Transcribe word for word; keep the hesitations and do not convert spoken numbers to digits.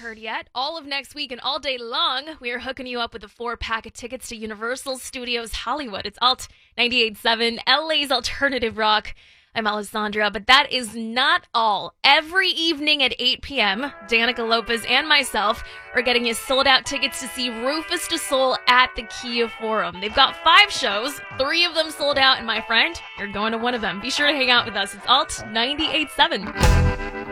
heard yet, all of next week and all day long, we are hooking you up with a four-pack of tickets to Universal Studios Hollywood. It's Alt ninety-eight point seven, L A's alternative rock. I'm Alessandra, but that is not all. Every evening at eight p.m., Danica Lopez and myself are getting you sold-out tickets to see Rufus Du Sol at the Kia Forum. They've got five shows, three of them sold out, and my friend, you're going to one of them. Be sure to hang out with us. It's Alt ninety-eight point seven.